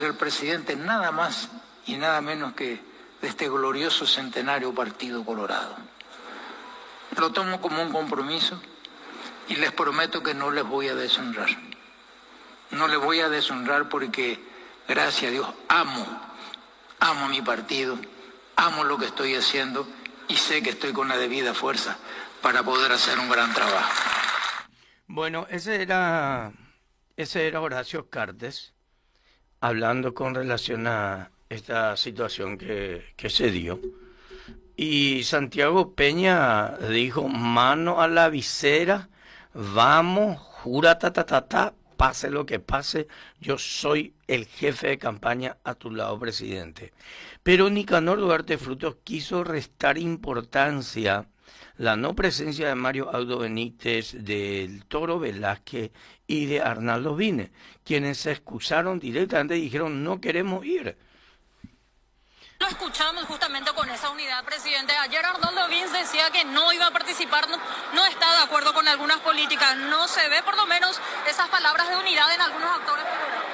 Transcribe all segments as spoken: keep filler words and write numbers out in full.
el presidente nada más y nada menos que de este glorioso centenario Partido Colorado. Lo tomo como un compromiso y les prometo que no les voy a deshonrar. No les voy a deshonrar porque, gracias a Dios, amo, amo a mi partido, amo lo que estoy haciendo y sé que estoy con la debida fuerza para poder hacer un gran trabajo. Bueno, ese era, ese era Horacio Cartes, hablando con relación a esta situación que, que se dio. Y Santiago Peña dijo, mano a la visera, vamos, jura ta ta ta ta, pase lo que pase, yo soy el jefe de campaña a tu lado, presidente. Pero Nicanor Duarte Frutos quiso restar importancia la no presencia de Mario Aldo Benítez, del Toro Velázquez y de Arnaldo Vine, quienes se excusaron directamente y dijeron no queremos ir. Lo escuchamos justamente con esa unidad, presidente. Ayer Arnaldo Vines decía que no iba a participar, no, no está de acuerdo con algunas políticas. No se ve por lo menos esas palabras de unidad en algunos actores.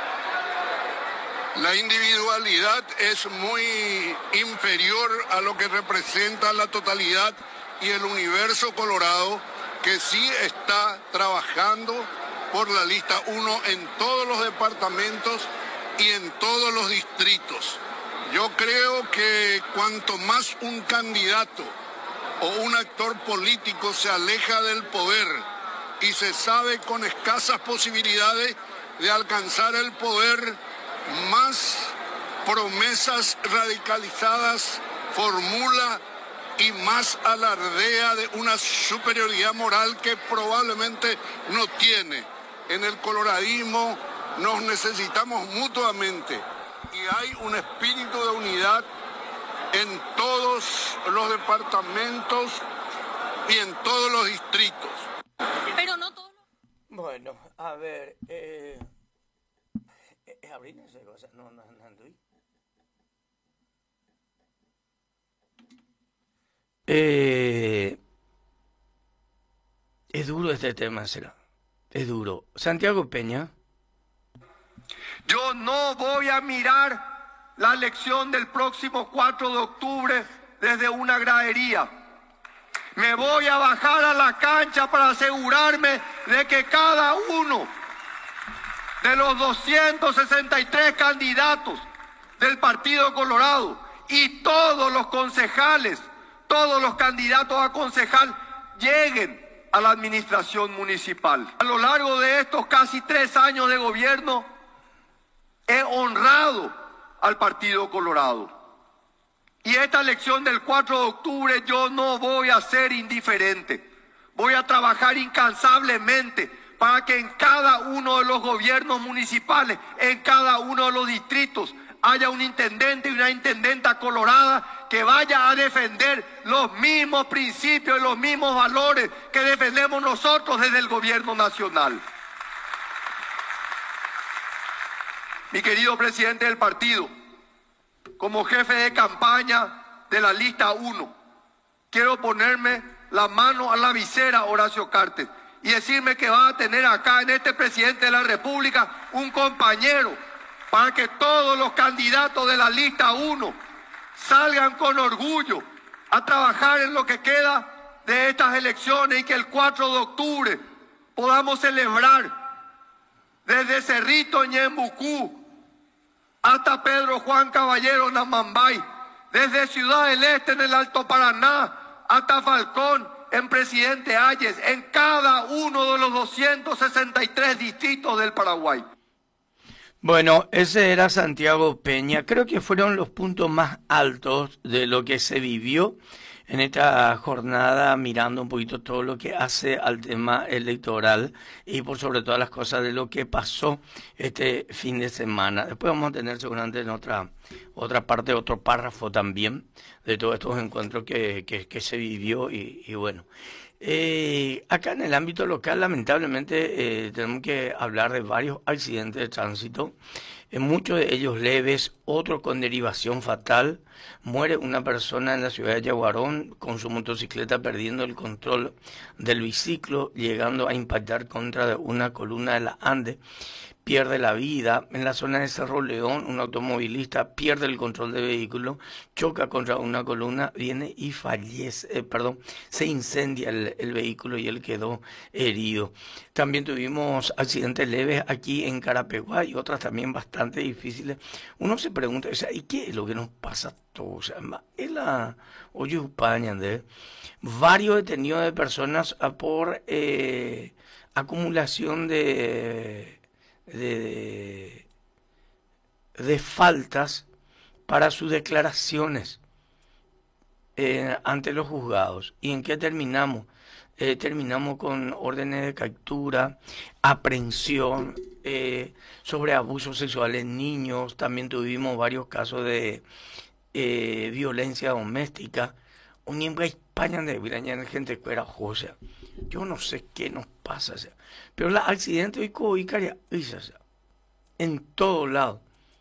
La individualidad es muy inferior a lo que representa la totalidad y el universo colorado, que sí está trabajando por la lista uno en todos los departamentos y en todos los distritos. Yo creo que cuanto más un candidato o un actor político se aleja del poder y se sabe con escasas posibilidades de alcanzar el poder, más promesas radicalizadas formula y más alardea de una superioridad moral que probablemente no tiene. En el coloradismo nos necesitamos mutuamente y hay un espíritu de unidad en todos los departamentos y en todos los distritos. Pero no todos. Bueno, a ver, eh, eh, abrir esa cosa, no, no, no, no. Eh, es duro este tema, será. Es duro. Santiago Peña. Yo no voy a mirar la elección del próximo cuatro de octubre desde una gradería. Me voy a bajar a la cancha para asegurarme de que cada uno de los doscientos sesenta y tres candidatos del Partido Colorado y todos los concejales, todos los candidatos a concejal lleguen a la administración municipal. A lo largo de estos casi tres años de gobierno he honrado al Partido Colorado. Y esta elección del cuatro de octubre yo no voy a ser indiferente. Voy a trabajar incansablemente para que en cada uno de los gobiernos municipales, en cada uno de los distritos, haya un intendente y una intendenta colorada que vaya a defender los mismos principios y los mismos valores que defendemos nosotros desde el gobierno nacional. Mi querido presidente del partido, como jefe de campaña de la lista uno, quiero ponerme la mano a la visera, Horacio Cartes, y decirme que va a tener acá en este presidente de la República un compañero para que todos los candidatos de la lista uno salgan con orgullo a trabajar en lo que queda de estas elecciones y que el cuatro de octubre podamos celebrar desde Cerrito, Ñembucú, hasta Pedro Juan Caballero, Namambay, desde Ciudad del Este en el Alto Paraná, hasta Falcón, en Presidente Hayes, en cada uno de los doscientos sesenta y tres distritos del Paraguay. Bueno, ese era Santiago Peña. Creo que fueron los puntos más altos de lo que se vivió en esta jornada, mirando un poquito todo lo que hace al tema electoral y por sobre todas las cosas de lo que pasó este fin de semana. Después vamos a tener seguramente en otra otra parte, otro párrafo también de todos estos encuentros que, que, que se vivió y, y bueno. Eh, acá en el ámbito local, lamentablemente, eh, tenemos que hablar de varios accidentes de tránsito, eh, muchos de ellos leves, otros con derivación fatal. Muere una persona en la ciudad de Yaguarón con su motocicleta perdiendo el control del biciclo, llegando a impactar contra una columna de la Ande. pierde la vida. En la zona de Cerro León, un automovilista pierde el control del vehículo, choca contra una columna, viene y fallece, eh, perdón, se incendia el, el vehículo y él quedó herido. También tuvimos accidentes leves aquí en Carapeguá y otras también bastante difíciles. Uno se pregunta, o sea, ¿y qué es lo que nos pasa a todos? O sea, es la oye España, ¿de? Varios detenidos de personas por eh, acumulación de De, de faltas para sus declaraciones eh, ante los juzgados. ¿Y en qué terminamos? Eh, terminamos con órdenes de captura, aprehensión, eh, sobre abusos sexuales en niños. También tuvimos varios casos de eh, violencia doméstica. Un en España de viraña gente fuera José. Yo no sé qué nos pasa, o sea, pero los accidentes hoy como Icaria, o sea, en todo lado.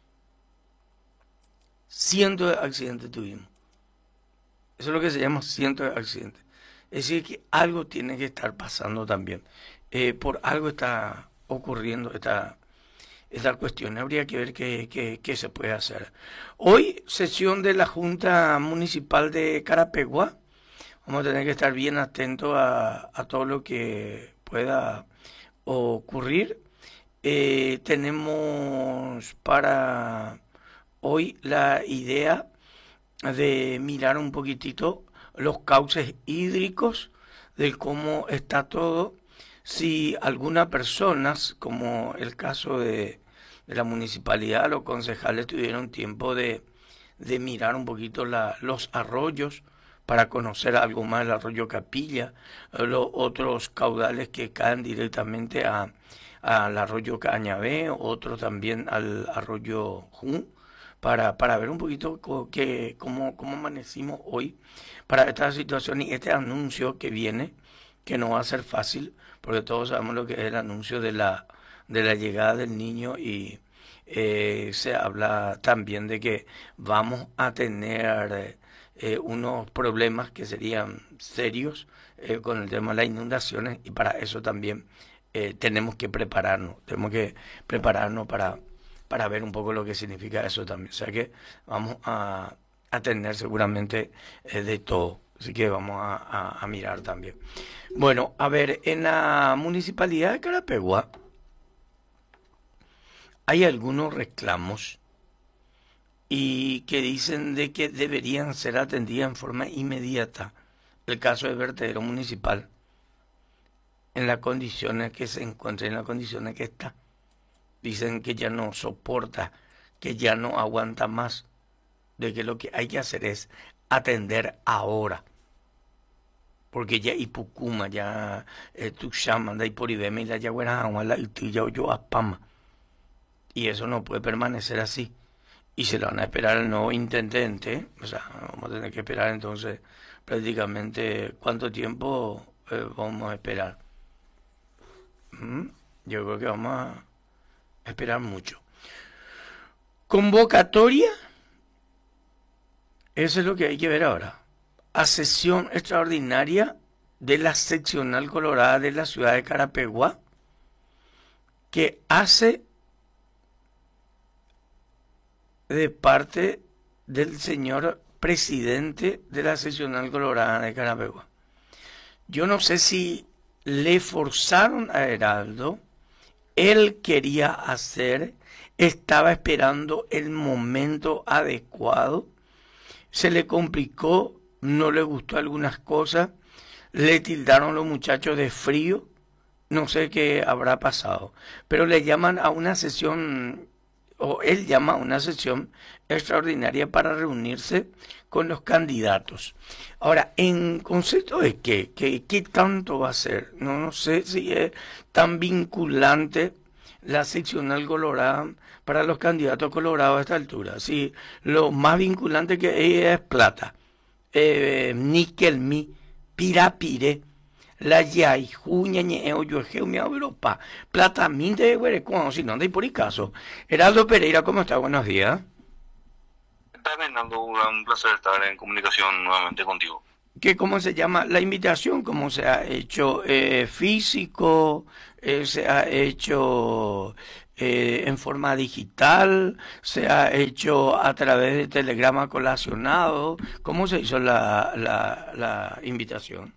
Cientos de accidentes tuvimos. Eso es lo que se llama cientos de accidentes. Es decir, que algo tiene que estar pasando también. Eh, por algo está ocurriendo esta, esta cuestión. Habría que ver qué, qué, qué se puede hacer. Hoy, sesión de la Junta Municipal de Carapeguá. Vamos a tener que estar bien atentos a, a todo lo que pueda ocurrir. Eh, tenemos para hoy la idea de mirar un poquitito los cauces hídricos, de cómo está todo. Si algunas personas, como el caso de, de la municipalidad, los concejales tuvieron tiempo de, de mirar un poquito la, los arroyos, para conocer algo más del arroyo Capilla, los otros caudales que caen directamente a, al arroyo Cañabé, otros también al arroyo Jun, para, para ver un poquito co, que, cómo, cómo amanecimos hoy para esta situación y este anuncio que viene, que no va a ser fácil, porque todos sabemos lo que es el anuncio de la, de la llegada del niño y eh, se habla también de que vamos a tener... Eh, Eh, unos problemas que serían serios eh, con el tema de las inundaciones y para eso también eh, tenemos que prepararnos, tenemos que prepararnos para, para ver un poco lo que significa eso también. O sea que vamos a, a tener seguramente eh, de todo, así que vamos a, a, a mirar también. Bueno, a ver, en la municipalidad de Carapeguá hay algunos reclamos y que dicen de que deberían ser atendidas en forma inmediata. El caso del vertedero municipal, en las condiciones que se encuentra, en las condiciones que está. Dicen que ya no soporta, que ya no aguanta más, de que lo que hay que hacer es atender ahora. Porque ya Ipucuma, ya eh, Tuxama, da Iporibeme, y la Yagüera, la Ituya, yo Apama. Y eso no puede permanecer así. Y se lo van a esperar al nuevo intendente, o sea, vamos a tener que esperar entonces prácticamente cuánto tiempo eh, vamos a esperar. ¿Mm? Yo creo que vamos a esperar mucho. Convocatoria, eso es lo que hay que ver ahora. A sesión extraordinaria de la seccional colorada de la ciudad de Carapeguá, que hace de parte del señor presidente de la seccional colorada de Carapeguá. Yo no sé si le forzaron a Heraldo, él quería hacer, estaba esperando el momento adecuado, se le complicó, no le gustó algunas cosas, le tildaron los muchachos de frío, no sé qué habrá pasado, pero le llaman a una sesión, o él llama a una sesión extraordinaria para reunirse con los candidatos. Ahora, en concepto de qué, qué, qué tanto va a ser, no, no sé si es tan vinculante la seccional colorada para los candidatos colorados a esta altura. Si lo más vinculante que es plata, eh, níquel, mi, pirapire, la yai, juña, ñeo, yo, mi Europa, plata, minte de huerecuán, si no anda y por y caso. Heraldo Pereira, ¿cómo está? Buenos días. Está Fernando, un placer estar en comunicación nuevamente contigo. que ¿cómo se llama? La invitación, ¿cómo se ha hecho? Eh, ¿físico? Eh, ¿se ha hecho eh, en forma digital? ¿Se ha hecho a través de telegrama colacionado? ¿Cómo se hizo la, la, la invitación?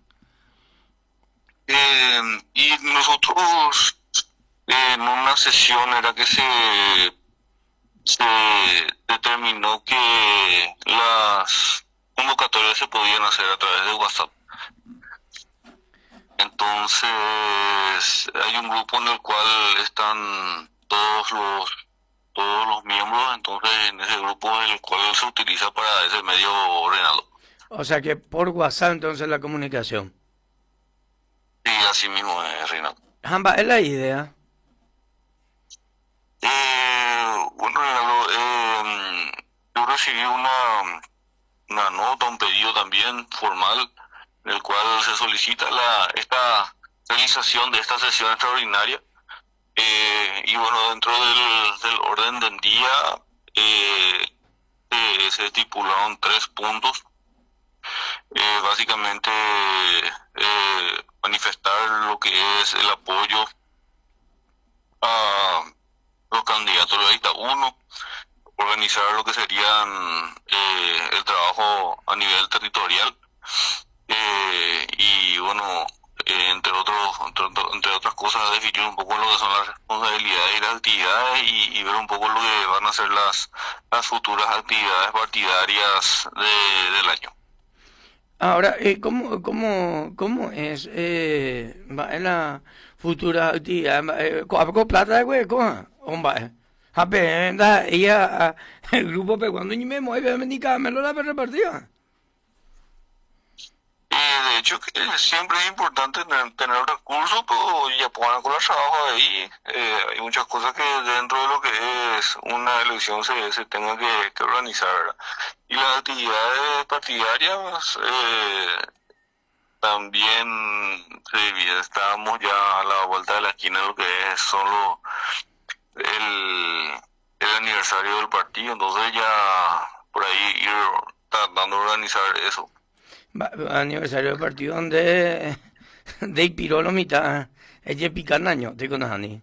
Eh, y nosotros en una sesión era que se, se determinó que las convocatorias se podían hacer a través de WhatsApp. Entonces hay un grupo en el cual están todos los todos los miembros, entonces en ese grupo es el cual se utiliza para ese medio ordenado. O sea que por WhatsApp entonces la comunicación. Sí, así mismo es, Reinaldo. Jamba, es la idea. Eh, bueno, Reinaldo, eh, yo recibí una, una nota, un pedido también formal, en el cual se solicita la esta realización de esta sesión extraordinaria. Eh, y bueno, dentro del, del orden del día eh, eh, se estipularon tres puntos. Eh, básicamente eh, manifestar lo que es el apoyo a los candidatos de la lista uno, organizar lo que serían eh, el trabajo a nivel territorial eh, y bueno, eh, entre otros entre, entre otras cosas definir un poco lo que son las responsabilidades y las actividades y, y ver un poco lo que van a ser las, las futuras actividades partidarias de, del año. Ahora, eh, ¿cómo, cómo, cómo es eh, va en la futura actividad? Eh, ¿Con plata de hueco? Hombre, apenas ella, el grupo, pero cuando yo me mueve, me indica, me lo la repartida. Eh, de hecho, que siempre es importante tener, tener recursos, pero ya pongan con el trabajo ahí. Eh, hay muchas cosas que dentro de lo que es una elección se, se tengan que, que organizar, ¿verdad? Y las actividades partidarias eh, también se, estamos ya a la vuelta de la esquina de lo que es solo el, el aniversario del partido, entonces ya por ahí ir tratando de organizar eso. Aniversario del partido donde de Ipirolo mitad ella pican año, te conoces.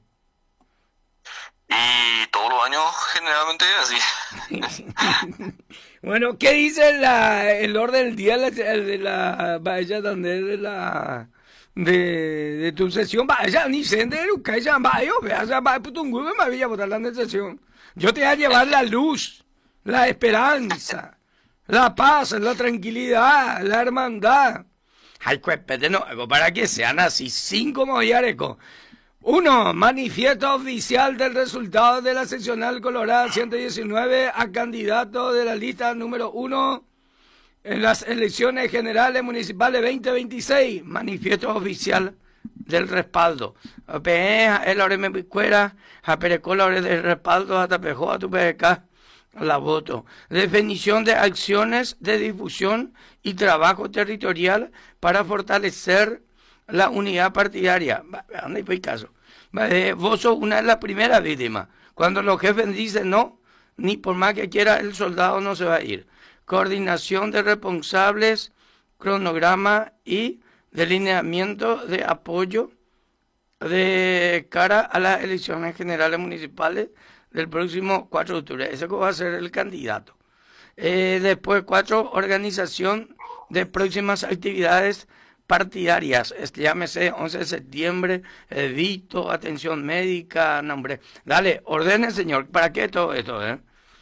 Y todos los años generalmente es así. Bueno, ¿qué dice la, el orden del día de la vaya donde de la de, de tu sesión? Vaya, ni sendero, que ya vaya, vaya, vaya, puto un huevo me había votar la sesión. Yo te voy a llevar la luz, la esperanza, la paz, la tranquilidad, la hermandad. Ay, cuépete, no, para que sean así, cinco moviarecos. Uno, manifiesto oficial del resultado de la seccional Colorada ciento diecinueve a candidato de la lista número uno en las elecciones generales municipales veinte veintiséis. Manifiesto oficial del respaldo. El hora me cuera, a perecola hora del respaldo, hasta pejó a tu P K. La voto. Definición de acciones de difusión y trabajo territorial para fortalecer la unidad partidaria. ¿Dónde hay caso? Eh, vos sos una de las primeras víctimas. Cuando los jefes dicen no, ni por más que quiera el soldado no se va a ir. Coordinación de responsables, cronograma y delineamiento de apoyo de cara a las elecciones generales municipales del próximo cuatro de octubre. Ese va a ser el candidato. Eh, después, cuatro, organización de próximas actividades partidarias, este, llámese once de septiembre, edicto, atención médica, nombre. Dale, ordene, señor, ¿para qué todo esto? Eh?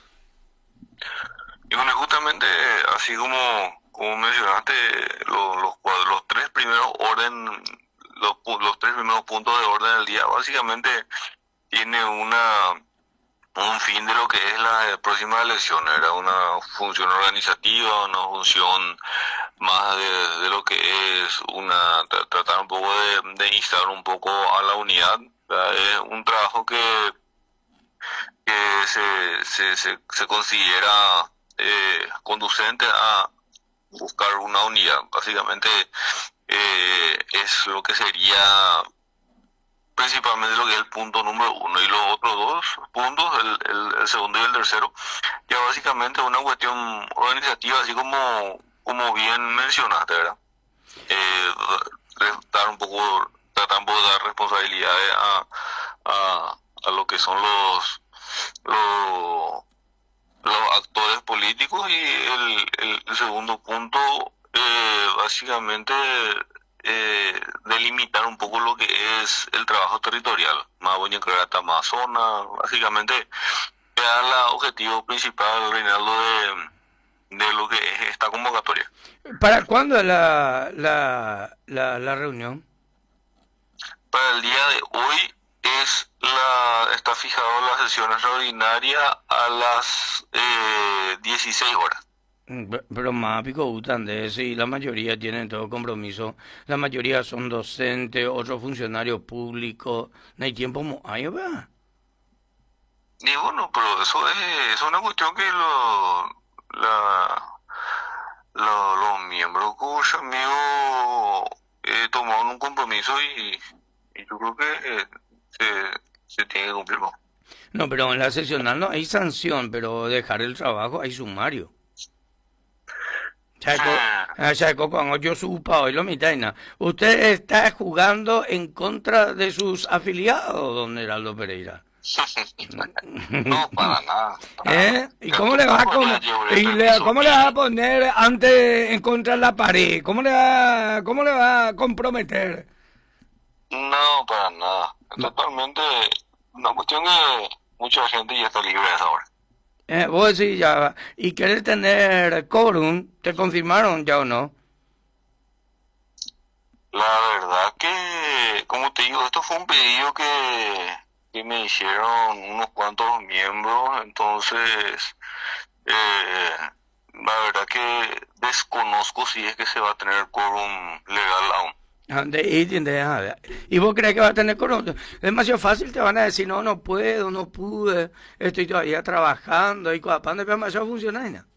Y bueno, justamente, así como, como mencionaste, los, los, los tres primeros orden, los, los tres primeros puntos de orden del día, básicamente tiene una un fin de lo que es la próxima elección, era una función organizativa, una función más de, de lo que es una tratar un poco de, de instar un poco a la unidad, ¿verdad? Es un trabajo que, que se, se, se, se considera eh, conducente a buscar una unidad. Básicamente eh, es lo que sería principalmente lo que es el punto número uno, y los otros dos puntos, el, el, el segundo y el tercero, ya básicamente una cuestión organizativa, así como como bien mencionaste, ¿verdad? Eh, dar un poco, tratar un poco de dar responsabilidades a, a, a lo que son los, los, los actores políticos, y el, el, el segundo punto, eh, básicamente, eh, delimitar un poco lo que es el trabajo territorial, más Boñacrata, más zona, básicamente, era el objetivo principal, Reinaldo, de, de lo que es esta convocatoria. ¿Para cuándo es la, la, la, la reunión? Para el día de hoy es la está fijado la sesión extraordinaria a las eh, dieciséis horas. Pero más pico gustan de eso, y la mayoría tienen todo compromiso. La mayoría son docentes, otros funcionarios públicos. No hay tiempo, mo- ay, ¿verdad? Y bueno, pero eso es, es una cuestión que lo, la, lo- los miembros Cush, amigos, eh, tomaron un compromiso, y, y yo creo que eh, se, se tiene que cumplir, ¿no? No, pero en la sesional no hay sanción, pero dejar el trabajo hay sumario. Chaco, ah, Chaco, cuando yo supa hoy lo mitaina. Usted está jugando en contra de sus afiliados, don Heraldo Pereira. No, para nada. Para ¿Eh? nada. ¿Y Que cómo tú le vas a no com- puedes llevar y el le- permiso. cómo le vas a poner antes en contra de la pared? ¿Cómo le va, cómo le va a comprometer? No, para nada. Totalmente una cuestión que mucha gente ya está libre a esa hora. Eh, vos decís ya, y querés tener quórum, ¿te confirmaron ya o no? La verdad que, como te digo, esto fue un pedido que, que me hicieron unos cuantos miembros, entonces, eh, la verdad que desconozco si es que se va a tener quórum legal aún. Ah, de- y, de- ah, ¿y vos crees que va a tener quórum? Es demasiado fácil, te van a decir, no, no puedo, no pude, estoy todavía trabajando, y cuando es demasiado funcionaria.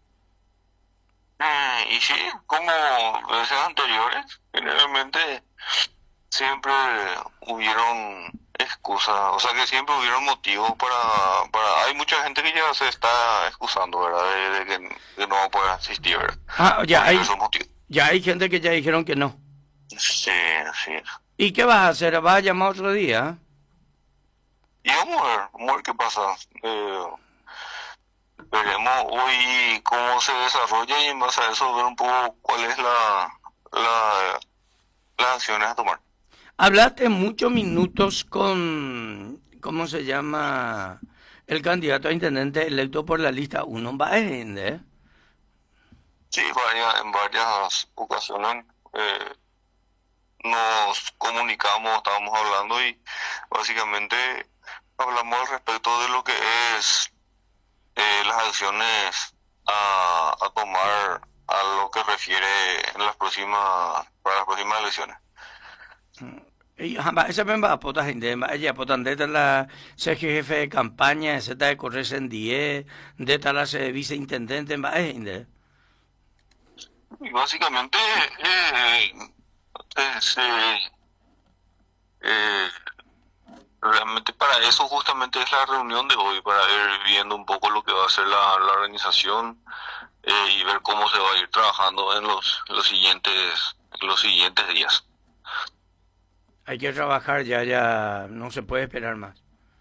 Eh, y sí, como veces anteriores, generalmente siempre hubieron excusas, o sea que siempre hubieron motivos para, para, hay mucha gente que ya se está excusando, ¿verdad? De, de que, que no va a poder asistir, ¿verdad? Ah, ya Por hay, esos motivos. ya hay gente que ya dijeron que no. Sí, sí. ¿Y qué vas a hacer? ¿Vas a llamar otro día? Y vamos a ver, vamos a ver qué pasa. Eh, veremos hoy cómo se desarrolla, y en base a eso ver un poco cuál es la, la, las acciones a tomar. Hablaste muchos minutos con, ¿cómo se llama? El candidato a intendente electo por la lista uno. Va a ¿eh? Sí, vaya, en varias ocasiones eh, nos comunicamos, estábamos hablando, y básicamente hablamos al respecto de lo que es eh, las acciones a, a tomar a lo que refiere en las próximas, para las próximas elecciones. Y jamás esa me va a potar gente, ella potan de la ser jefe de campaña, ese de correr en diez, de tal la ser viceintendente, va gente. Y básicamente eh, es, eh, eh, realmente para eso justamente es la reunión de hoy, para ir viendo un poco lo que va a ser la, la organización, eh, y ver cómo se va a ir trabajando en los, los siguientes en los siguientes días. Hay que trabajar ya, ya no se puede esperar más.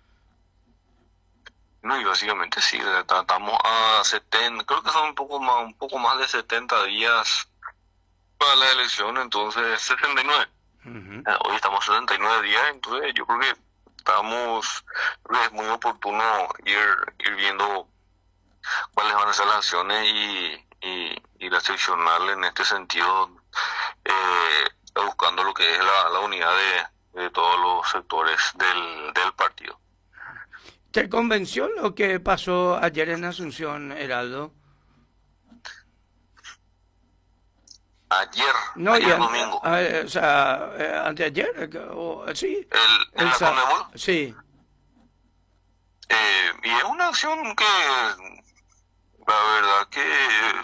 No, y básicamente sí, estamos a setenta, creo que son un poco más, un poco más de setenta días para la elección, entonces setenta y nueve. Uh-huh. Eh, Hoy estamos setenta y nueve días, entonces yo creo que estamos, creo que es muy oportuno ir, ir viendo cuáles van a ser las acciones, y, y, y la seccional en este sentido, eh, buscando lo que es la, la unidad de, de todos los sectores del, del partido. ¿Te convenció lo que pasó ayer en Asunción, Heraldo? Ayer, No, ayer y an- domingo, a- o sea, eh, anteayer, eh, que- o, sí. el, en el la sa- Conmebol, Sí. eh, y es una acción que, la verdad que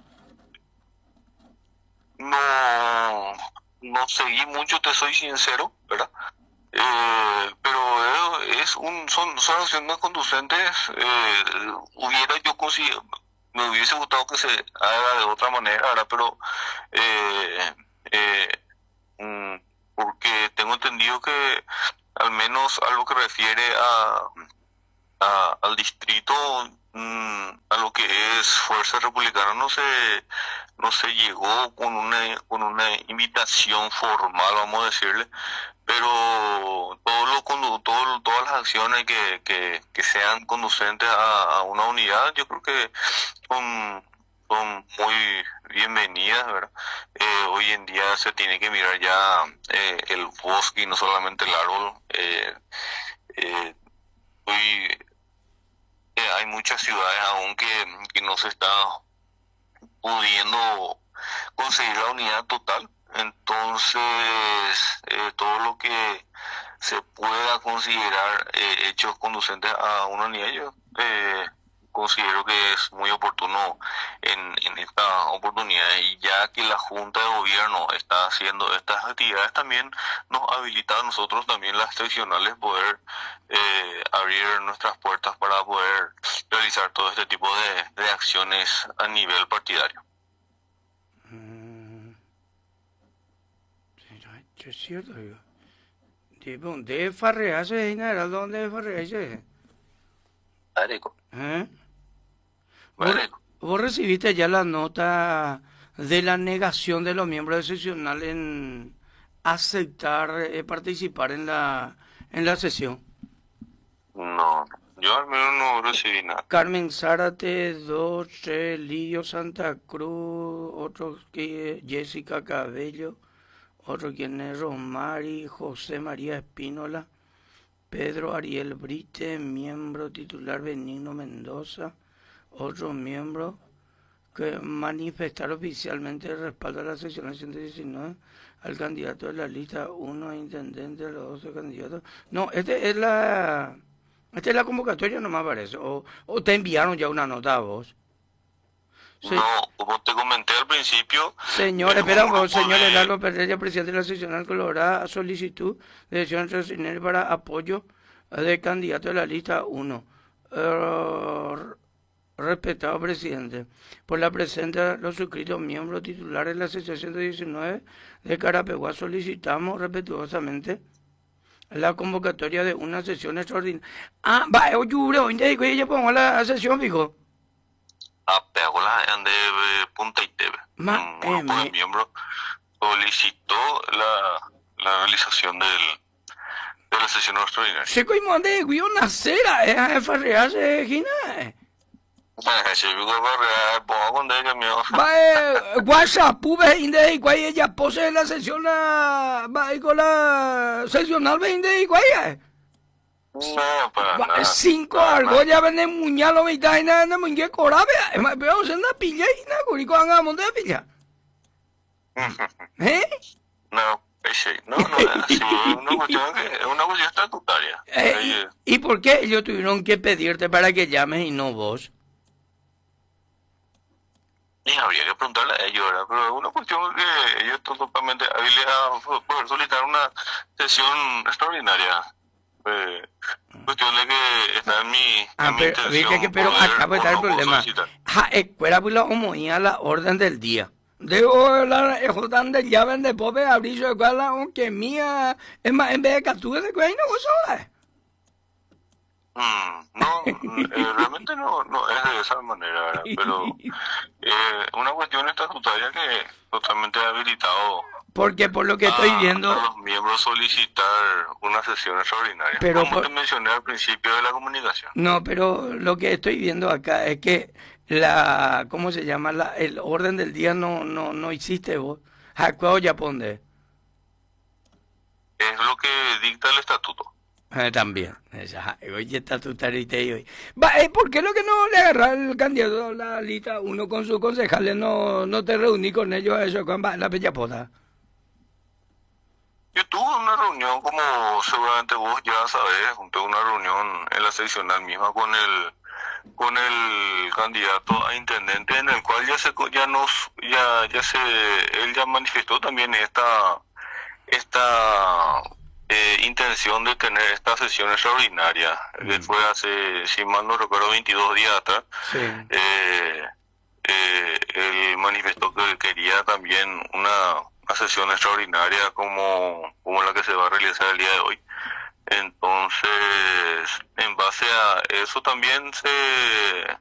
no, no seguí mucho, te soy sincero, ¿verdad? Eh, pero es, es un, son, son acciones conducentes. Eh, hubiera yo considerado, me hubiese gustado que se haga de otra manera, ¿verdad? Pero eh, eh, mm, porque tengo entendido que al menos a lo que refiere a, a al distrito, mm, a lo que es Fuerza Republicana, no se no se llegó con una con una invitación formal, vamos a decirle, pero todo lo condu- todo, todas las acciones que, que, que sean conducentes a, a una unidad, yo creo que son, son muy bienvenidas, ¿verdad? Eh, hoy en día se tiene que mirar ya eh, el bosque y no solamente el árbol. Eh, eh, hoy eh, hay muchas ciudades aún que, que no se está pudiendo conseguir la unidad total. Entonces, eh, todo lo que se pueda considerar eh, hechos conducentes a una unidad, yo eh, considero que es muy oportuno en, en esta oportunidad, y ya que la Junta de Gobierno está haciendo estas actividades, también nos habilita a nosotros también las seccionales poder eh, abrir nuestras puertas para poder realizar todo este tipo de, de acciones a nivel partidario. Es cierto, digo. Tipo, ¿de farrearse, general? ¿Dónde farrearse? Areco. ¿Eh? ¿Vos, Areco. vos recibiste ya la nota de la negación de los miembros del seccional en aceptar eh, participar en la en la sesión? No, yo al menos no recibí nada. Carmen Zárate, dos, tres, Lidio Santa Cruz, otro que Jessica Cabello, otro quien es Rosmari, José María Espínola, Pedro Ariel Brite, miembro titular Benigno Mendoza, otro miembro que manifestar oficialmente el respaldo a la sección ciento diecinueve al candidato de la lista uno, intendente de los doce candidatos. No, este es la esta es la convocatoria, no me parece. O, o te enviaron ya una nota a vos. Sí. No, como te comenté al principio... Señor, espera, vos, señor Eduardo Pereira, presidente de la seccional Colorada, a solicitud de elección extraordinaria para apoyo de candidato de la lista uno. Uh, respetado presidente, por la presente los suscritos miembros titulares de la sección ciento diecinueve de Carapeguá solicitamos respetuosamente la convocatoria de una sesión extraordinaria. Ah, va, yo juro, hoy ya pongo la sesión, fijo. Apeagola de Punta Itebe, Ma, un grupo eh, de miembros solicitó la, la realización del, de la sesión extraordinaria. Se coimó de guió una cera, eh, farrearse, Gina. Se vio que va pongo con ella, mío. Va, eh, WhatsApp, pube, inde, y cuál ella pose la sesión, la, va, y con la seccional, inde, y cuál eh. No, para nada. Cinco argollas vende muñalo mitad y nada, no me inquiet corabe. Pero se anda pilla y nada, curico anga monte de pilla. ¿Eh? No, ese, no, no es así. Es una cuestión que es una cuestión estatutaria. Eh, ¿y, ¿Y por qué ellos tuvieron que pedirte para que llames y no vos? Y habría que preguntarle a ellos, ¿verdad? Pero es una cuestión que ellos están totalmente hábiles a poder solicitar una sesión extraordinaria. Eh, cuestión de que está en mi, ah, en mi pero, intención que, pero poder, acá puede estar el problema. Ja, escuela pues la homonía la orden del día. Debo la ejotan de llave de pobre abrir su escuela, aunque mía es más en vez de captura de cuello, no vos sabes. Mm, no, eh, realmente no, no es de esa manera, ¿verdad? Pero eh, una cuestión estatutaria que totalmente habilitado. Porque por lo que estoy viendo... A los miembros solicitar una sesión extraordinaria, pero como por... te mencioné al principio de la comunicación. No, pero lo que estoy viendo acá es que la... ¿Cómo se llama? La, el orden del día no no no existe vos. ¿Jacuao ya ponde? Es lo que dicta el estatuto. Eh, también. Oye, estatutario y te hoy. Va, eh, ¿por qué lo que no le agarra el candidato a la lista uno con sus concejales? No, no te reuní con ellos a eso, con la pellapota. Yo tuve una reunión, como seguramente vos ya sabés, tuve una reunión en la seccional misma con el con el candidato a intendente, en el cual ya se ya nos ya ya se él ya manifestó también esta esta eh, intención de tener esta sesión extraordinaria, mm. que fue hace, si mal no recuerdo, veintidós días atrás. Sí. Eh, eh, él manifestó que quería también una, una sesión extraordinaria como, como la que se va a realizar el día de hoy. Entonces, en base a eso también se,